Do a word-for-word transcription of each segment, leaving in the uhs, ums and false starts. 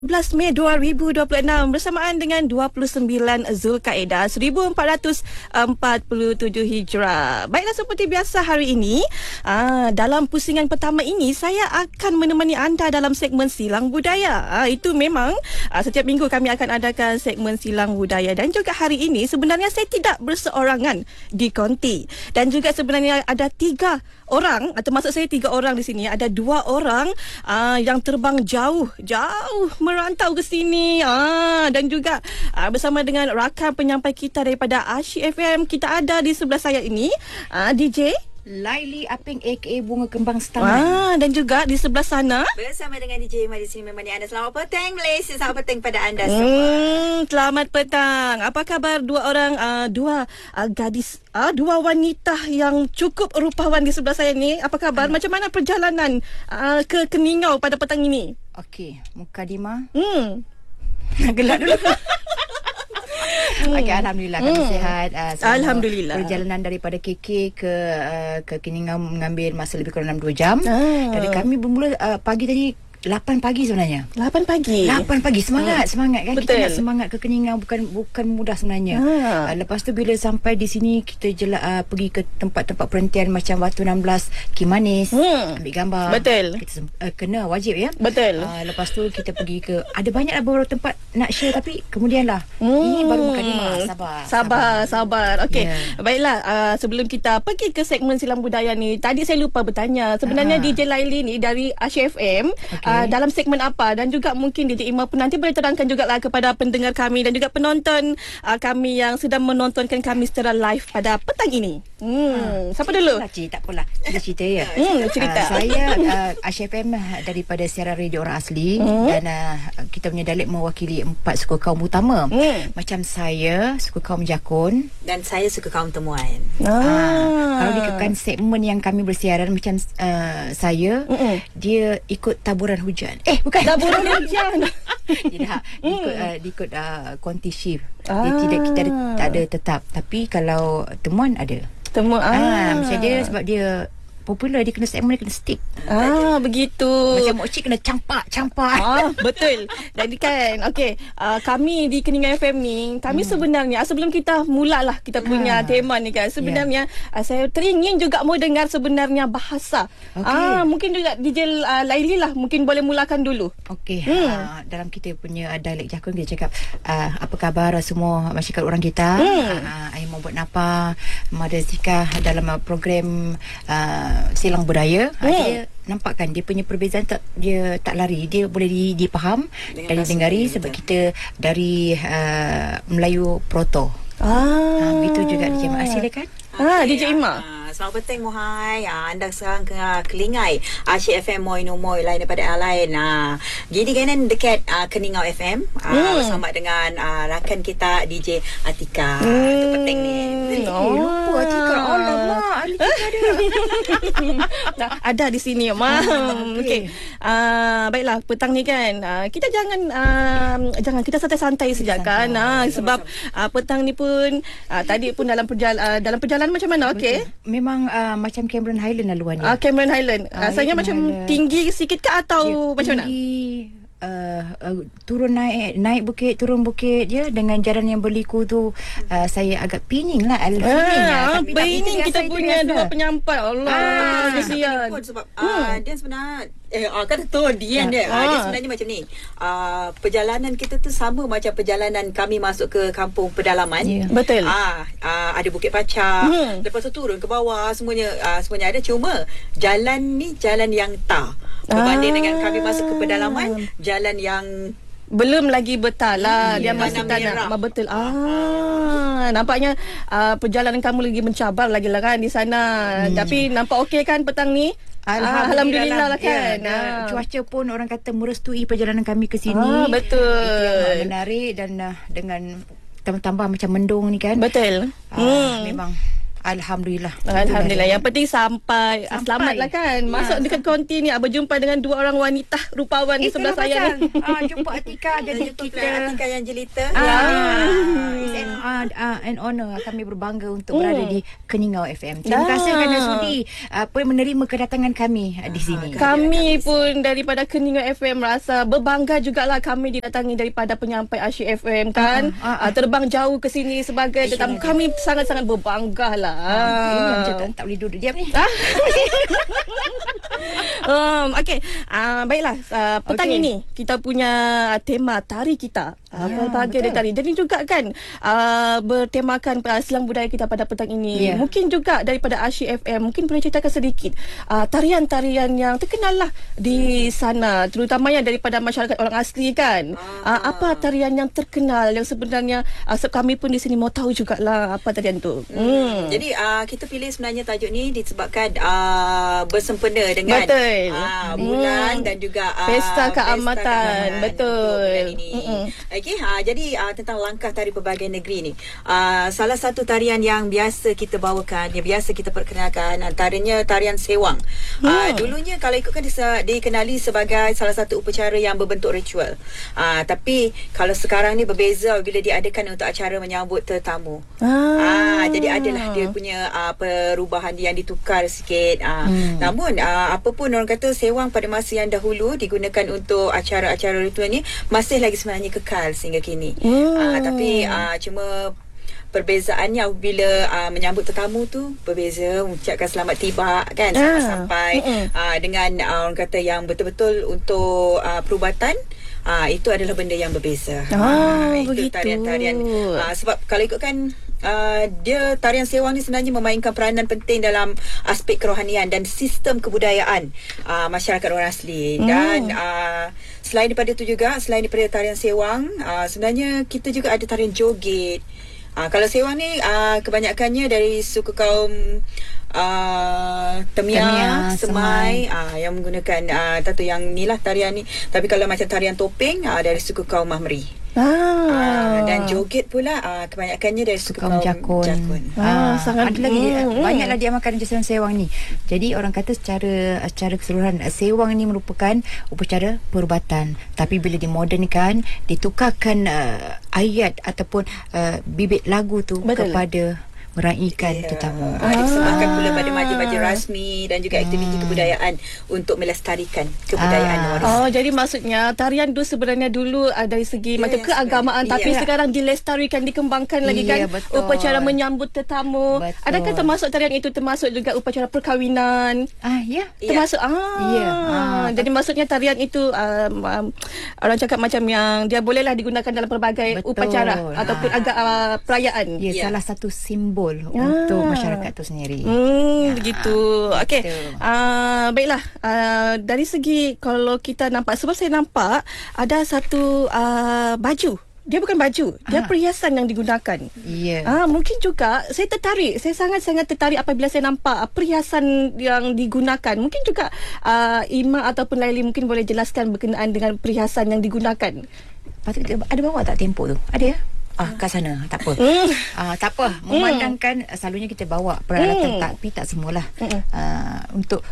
sebelas Mei dua ribu dua puluh enam bersamaan dengan dua puluh sembilan Zulkaidah seribu empat ratus empat puluh tujuh Hijrah. Baiklah, seperti biasa hari ini aa, dalam pusingan pertama ini saya akan menemani anda dalam segmen Silang Budaya. Aa, itu memang aa, setiap minggu kami akan adakan segmen Silang Budaya, dan juga hari ini sebenarnya saya tidak berseorangan di konti, dan juga sebenarnya ada tiga orang, atau maksud saya tiga orang di sini. Ada dua orang aa, yang terbang jauh jauh merantau ke sini, ah, dan juga ah, bersama dengan rakan penyampai kita daripada Asyik F M. Kita ada di sebelah saya ini ah, D J Laili Aping aka Bunga Kembang Setaman. Ah, dan juga di sebelah sana bersama dengan D J Imah di sini menemani anda. Selamat petang Malaysia, selamat petang pada anda semua. Hmm, selamat petang. Apa khabar dua orang uh, dua uh, gadis, uh, dua wanita yang cukup rupawan di sebelah saya ni? Apa khabar? Hmm. Macam mana perjalanan uh, ke Keningau pada petang ini? Okey, Mukadimah. Hmm. Gelak dulu. Hmm. Okey, alhamdulillah kami hmm. sihat. Uh, Alhamdulillah. Perjalanan daripada K K ke uh, ke Keningau mengambil masa lebih kurang enam dua jam. Ah. Dari kami bermula uh, pagi tadi lapan pagi sebenarnya. lapan pagi. lapan pagi semangat, hmm. semangat kan. Betul. Kita nak semangat ke Keningau, bukan bukan mudah sebenarnya. Ha. Uh, lepas tu bila sampai di sini kita jela, uh, pergi ke tempat-tempat perhentian macam Batu enam belas, Kimanis, hmm. ambil gambar. Betul. Kita uh, kena wajib ya. Betul. Uh, lepas tu kita pergi ke ada banyak lah beberapa tempat nak share, tapi kemudianlah hmm. ini baru mukadimah. Sabar. Sabar, sabar. Okey. Yeah. Baiklah, uh, sebelum kita pergi ke segmen Silang Budaya ni, tadi saya lupa bertanya. Sebenarnya Aha. D J Laili ni dari Asyik F M, Okay. uh, dalam segmen apa, dan juga mungkin D J Imah pun nanti boleh terangkan jugalah kepada pendengar kami dan juga penonton uh, kami yang sedang menontonkan kami secara live pada petang ini. Hmm, siapa dulu? Tak, cik, tak apalah. Kita cerita ya. Hmm, cerita. Uh, saya uh, Asyik F M daripada siaran radio orang asli, hmm. dan uh, kita punya dialek mewakili empat suku kaum utama. Hmm. Macam saya suku kaum Jakun dan saya suka kaum Temuan. Ah. Uh, kalau dikatakan segmen yang kami bersiaran macam uh, saya, mm-mm. dia ikut taburan hujan. Eh, bukan taburan hujan. Tidak, ikut uh, ikut uh, konti shift. Ah. Dia tidak, kita ada, tak ada tetap, tapi kalau Temuan ada. Temuan. Ah, macam dia sebab dia popular, dia kena segmen, dia kena stick. Ah, begitu. Macam Mokcik kena campak, campak. Ah, betul. Jadi kan, okey, uh, kami di Keningau F M ni, kami hmm. sebenarnya sebelum kita mulalah kita punya ah. tema ni kan, sebenarnya yeah. uh, saya teringin juga mau dengar sebenarnya bahasa. Okay. Ah, mungkin juga D J uh, Laili lah, mungkin boleh mulakan dulu. Okey. Hmm. Uh, dalam kita punya uh, dialek Jakun, kita cakap uh, apa khabar semua masyarakat orang kita. Hmm. Uh, Ayah mau buat apa? Mada Zika dalam uh, program uh, Silang Budaya. Hmm. Uh, dia nampak kan dia punya perbezaan, tak, dia tak lari, dia boleh di, dipaham dan didengari sebab betul. Kita dari uh, Melayu Proto. Ah, uh, itu juga dia masih dia kan. Ah, D J Imah. Selamat petang mohai. Ah, anda sekarang ke uh, Kelingai Asyik F M moi no moi lain daripada yang lain. Ah, gini kan dekat uh, Keningau F M ah, hmm. bersama dengan uh, rakan kita D J Atika. Hmm. Itu petang ni. Oh, lupa Atika. Alamak, Atika ada. Nah, ada di sini, Mak. Okey. Okay. Uh, baiklah, petang ni kan uh, kita jangan uh, jangan kita santai-santai saja kan. Uh, sebab uh, petang ni pun uh, tadi pun dalam perjalanan uh, dalam perjalanan macam mana? Okey. Memang uh, macam Cameron Highland laluannya. Ah, Cameron Highland. Uh, Rasanya macam Highland. Tinggi sikit ke atau ya, macam mana? Tinggi, uh, uh, turun naik naik bukit, turun bukit je dengan jalan yang berliku tu. Uh, saya agak pining lah. Ah, pining kita punya dua penyampai. Allah, ah, kesian. Sebab hmm. uh, dia sebenarnya Eh, ah, kata tu dia dia. Ah. Ah, dia sebenarnya macam ni. Ah, perjalanan kita tu sama macam perjalanan kami masuk ke kampung pedalaman. Yeah. Betul. Ah, ah, ada Bukit Pacak. Hmm. Lepas tu turun ke bawah, semuanya ah, semuanya ada, cuma jalan ni jalan yang tar. Berbanding ah. dengan kami masuk ke pedalaman, jalan yang belum lagi betul lah. Hmm, dia masih tak nak betul. Ah, nampaknya uh, perjalanan kamu lagi mencabar lagi lah kan di sana. Hmm. Tapi nampak okey kan petang ni? Alhamdulillah, Alhamdulillah lah kan. Ya, ah. Cuaca pun orang kata merestui perjalanan kami ke sini. Ah, betul. Itu yang menarik, dan uh, dengan tambah-tambah macam mendung ni kan. Betul. Ah, hmm. Memang Alhamdulillah. Alhamdulillah. Yang penting sampai, Sampai. selamatlah kan. Masuk Ya. dekat konti ni berjumpa dengan dua orang wanita rupawan di sebelah saya ni. Ah, jumpa Atika dan Jumpa kita. pula Atika yang jelita. Ah, Ah. it's an, uh, uh, an honor. Kami berbangga untuk Hmm. berada di Keningau F M. Terima Ah. kasih kerana sudi apa menerima kedatangan kami uh, di sini. Kami pun daripada Keningau F M rasa berbangga jugalah kami didatangi daripada penyampai Asyik F M kan. Ah, ah, ah. Uh, terbang jauh ke sini sebagai tetamu. Kami sangat-sangat berbangga lah. Ini macam tak, tak boleh duduk diam ni. Ah. um, Okey, uh, baiklah. Uh, petang Okey. ini kita punya tema tari kita. Uh, Ya, pelbagai betul. dari tari. Jadi juga kan uh, bertemakan uh, silang budaya kita pada petang ini. Ya. Mungkin juga daripada Asyik F M mungkin boleh ceritakan sedikit uh, tarian-tarian yang terkenal lah di sana, terutamanya daripada masyarakat orang asli kan. Uh, apa tarian yang terkenal yang sebenarnya uh, sebab kami pun di sini mau tahu jugalah apa tarian tu. Hmm. Hmm. Jadi uh, kita pilih sebenarnya tajuk ni disebabkan uh, bersempena dengan Betul. uh, bulan Hmm. dan juga uh, Pesta Keamatan. Keamatan Betul. untuk bulan ini. Mm-mm. Okey, uh, jadi uh, tentang langkah tari pelbagai negeri ni. Uh, salah satu tarian yang biasa kita bawakan, yang biasa kita perkenalkan antaranya tarian sewang. Uh, Hmm. dulunya kalau ikutkan disa- dikenali sebagai salah satu upacara yang berbentuk ritual. Uh, tapi kalau sekarang ni berbeza bila diadakan untuk acara menyambut tetamu. Ah, jadi adalah dia punya uh, perubahan yang ditukar sikit. Ah, Hmm. namun uh, apa pun orang kata sewang pada masa yang dahulu digunakan untuk acara-acara ritual ni masih lagi sebenarnya kekal sehingga kini. Hmm. Ah, tapi uh, cuma perbezaannya bila uh, menyambut tetamu tu berbeza, mengucapkan selamat tiba kan, selamat Ah. sampai Mm-mm. uh, dengan uh, orang kata yang betul-betul untuk uh, perubatan. Ah, itu adalah benda yang berbeza. Ah, itu begitu. tarian-tarian. Ah, sebab kalau ikutkan uh, dia tarian sewang ni sebenarnya memainkan peranan penting dalam aspek kerohanian dan sistem kebudayaan uh, masyarakat orang asli. Hmm. Dan uh, selain daripada itu juga, selain daripada tarian sewang, uh, sebenarnya kita juga ada tarian joget. Uh, kalau sewang ni uh, kebanyakannya dari suku kaum uh, Temia, Temia, Semai, uh, yang menggunakan uh, tentu yang ni lah tarian ni. Tapi kalau macam tarian topeng uh, dari suku kaum Mahmeri. Ah. Uh, dan joget pula uh, kebanyakannya dari suku Kaum kaum Jakun. Jakun. Ah, sangat- ada lagi dia, hmm, banyaklah dia makan jalan sewang ni. Jadi orang kata secara secara keseluruhan sewang ni merupakan upacara perubatan. Tapi bila dimodernkan, ditukarkan uh, ayat ataupun uh, bibit lagu tu Betul. kepada meraihkan Ya. tetamu. Ah, disebabkan Ah. pula pada baju-baju rasmi dan juga aktiviti Hmm. kebudayaan untuk melestarikan kebudayaan Ah. warisan. Oh, jadi maksudnya tarian tu sebenarnya dulu uh, dari segi Ya, macam ya, keagamaan sebenarnya. tapi Ya. sekarang dilestarikan, dikembangkan lagi kan. Ya, betul. Upacara menyambut tetamu. Betul. Adakah termasuk tarian itu termasuk juga upacara perkahwinan? Ah, ya. Ya. Termasuk ah. Ya. Ah, Jadi maksudnya tarian itu um, um, orang cakap macam yang dia bolehlah digunakan dalam pelbagai Betul. upacara Ah. ataupun agak uh, perayaan. Ya, Ya. salah satu simbol Ah. untuk masyarakat tu sendiri. Hmm, Ya, begitu. Okey. betul. Uh, baiklah. Uh, dari segi kalau kita nampak, sebab saya nampak ada satu uh, baju. Dia bukan baju, dia Ah. perhiasan yang digunakan. Ya. Ah, mungkin juga saya tertarik. Saya sangat-sangat tertarik apabila saya nampak uh, perhiasan yang digunakan. Mungkin juga uh, Ima ataupun Laili mungkin boleh jelaskan berkenaan dengan perhiasan yang digunakan. Patut kita ada bawa tak tempoh tu? Ada ya? Ah, kat sana. Tak apa. Hmm. Ah, tak apa. Memandangkan mm. selalunya kita bawa peralatan Hmm. tapi tak semualah. Mm-mm. Ah, untuk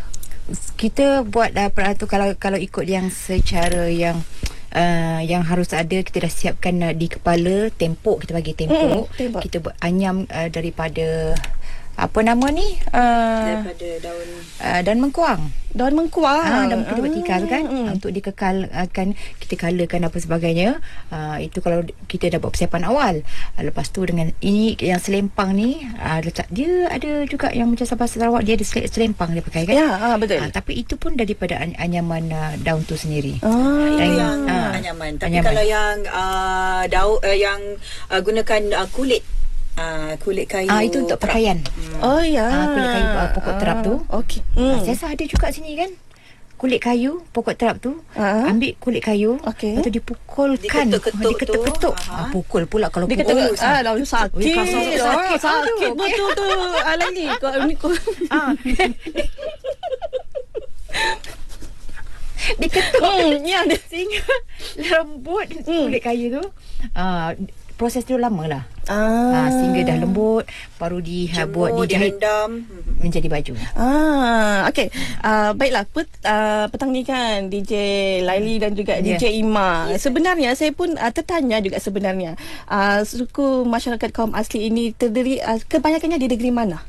kita buat uh, peralatan kalau kalau ikut yang secara yang Uh, yang harus ada, kita dah siapkan uh, di kepala tempok, kita bagi tempok, Mm, tempok. kita buat anyam uh, daripada apa nama ni uh, Daripada daun uh, daun mengkuang. Daun mengkuang. Ah, daun kita buat tikar kan, Hmm. ah, untuk dikekalkan, kita colorkan apa sebagainya. Ah, itu kalau kita dah buat persiapan awal. Ah, lepas tu dengan ini yang selempang ni, ah, letak dia ada juga yang macam Sabah Sarawak, dia ada sel- selempang dia pakai kan. Ya, ah, betul. Ah, tapi itu pun daripada an- anyaman uh, daun tu sendiri. Ah. itu Dan- yang ah, anyaman. Tapi anyaman. kalau yang uh, daun uh, yang uh, gunakan uh, kulit uh, kulit kayu. Ah, itu untuk terap. pakaian. Oh ya. Ah, kulit kayu, ah, pokok terap tu. Okey. Hmm. Hmm. Ah, saya rasa ada juga sini kan. Kulit kayu, pokok terap tu, Ah. ambil kulit kayu, Okey. lepas tu dipukulkan. Diketuk-ketuk Oh, diketuk-ketuk. tu. Ah, pukul pula kalau Dia kata pukul. ah dah sakit. Ui, kalau sakit, Ah, sakit. sakit Aduh, betul tu. Alah ni kau ni kau. Ah. Diketuk Hmm, ya dia. sehingga lembut Hmm. kulit kayu tu. Ah, proses dia lama lah. Ah. Ha, sehingga dah lembut, baru di ha, buat Jemur, dijahit direndam. menjadi baju. Ah, okey. Uh, baiklah, pet, uh, petang ni kan D J Laili dan juga Yeah. D J Ima. Sebenarnya saya pun uh, tertanya juga sebenarnya. Uh, suku masyarakat kaum asli ini terdiri uh, kebanyakannya di negeri mana?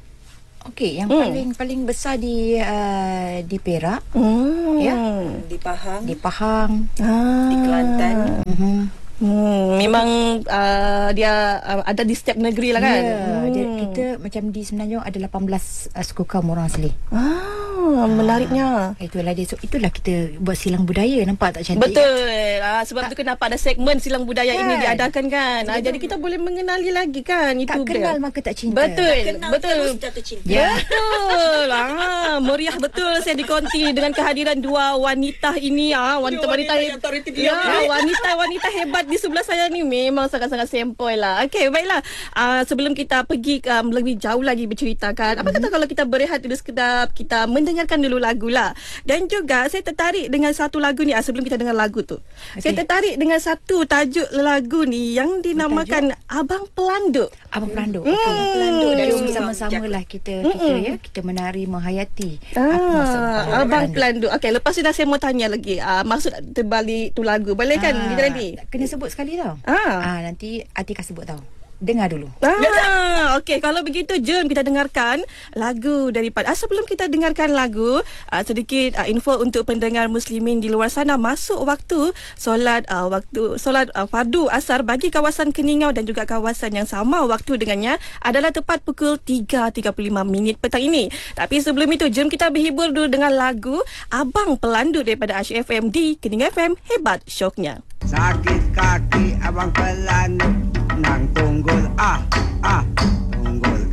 Okey, yang Hmm. paling paling besar di uh, di Perak, Hmm. Ya. Di Pahang, di Pahang. Ah. di Kelantan. Mhm. Hmm, memang uh, dia uh, ada di setiap negeri lah kan. Ya, Hmm. dia, kita macam di Semenanjung ada lapan belas uh, suku kaum orang asli. Ah, menariknya. Itulah dia. So, itulah kita buat silang budaya. Nampak tak cantik? Betul. Ah, sebab tu kenapa ada segmen silang budaya Kan? ini diadakan kan. Ah, jadi kita boleh mengenali lagi kan itu Tak dia. kenal maka tak cinta. Betul. Kenal betul. terus jatuh cinta. Ya. Betul. Ah, meriah betul saya dikonti dengan kehadiran dua wanita ini ah, wanita-wanita Dua wanita yang authority dia. ya, wanita-wanita hebat di sebelah saya ni memang sangat-sangat sempoi lah. Okey, baiklah. Ah, sebelum kita pergi um, lebih jauh lagi berceritakan, apa kata kalau kita berehat dulu sekejap, kita mendengarkan dulu lagu lah. Dan juga saya tertarik dengan satu lagu ni ah, sebelum kita dengar lagu tu. Okay. Saya tertarik dengan satu tajuk lagu ni yang dinamakan Abang Pelanduk. Abang Pelanduk. Hmm. Okey, Pelanduk dan Hmm. bersama-sama lah kita kita ya, kita menari menghayati apa maksud Ah, Abang Pelanduk. Okey, lepas tu dah saya mau tanya lagi. Ah, maksud terbalik tu lagu. Boleh kan? Ah, Kita ready? kena sebut sekali tau. Ah. Ah, nanti Atika sebut tau. Dengar dulu. Ah, okey, kalau begitu jom kita dengarkan lagu daripada ah, sebelum kita dengarkan lagu, ah, sedikit ah, info untuk pendengar muslimin di luar sana. Masuk waktu solat ah, waktu solat ah, fardu asar bagi kawasan Keningau dan juga kawasan yang sama waktu dengannya adalah tepat pukul tiga tiga puluh lima minit petang ini. Tapi sebelum itu jom kita berhibur dulu dengan lagu Abang Pelanduk daripada Asyik F M di Keningau F M, hebat syoknya. Sakit kaki abang pelanduk nang tunggul ah ah